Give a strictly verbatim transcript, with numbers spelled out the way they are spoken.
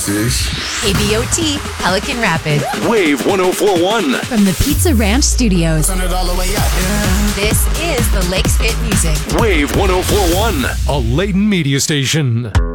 K B O T, Pelican Rapids. Wave one oh four point one. From the Pizza Ranch Studios. Turn it all the way up. Yeah. This is the Lakes Hit Music. Wave one oh four point one. A Layton media station.